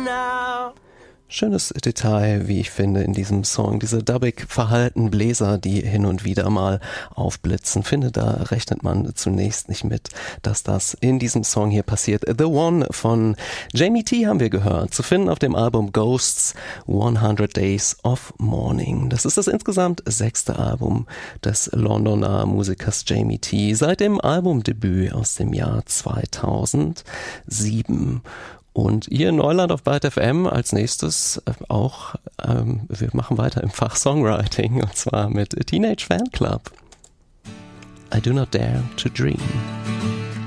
now. Schönes Detail, wie ich finde, in diesem Song. Diese dubbig verhaltenen Bläser, die hin und wieder mal aufblitzen. Finde, da rechnet man zunächst nicht mit, dass das in diesem Song hier passiert. The One von Jamie T haben wir gehört. Zu finden auf dem Album Ghosts 100 Days of Mourning. Das ist das insgesamt 6. Album des Londoner Musikers Jamie T. Seit dem Albumdebüt aus dem Jahr 2007. Und hier in Neuland auf Byte FM als nächstes auch, wir machen weiter im Fach Songwriting und zwar mit Teenage Fan Club. I Do Not Dare to Dream.